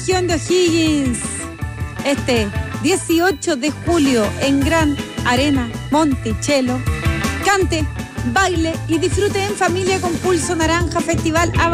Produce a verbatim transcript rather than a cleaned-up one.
región de O'Higgins. Este dieciocho de julio en Gran Arena Monticello. Cante, baile y disfrute en familia con Pulso Naranja Festival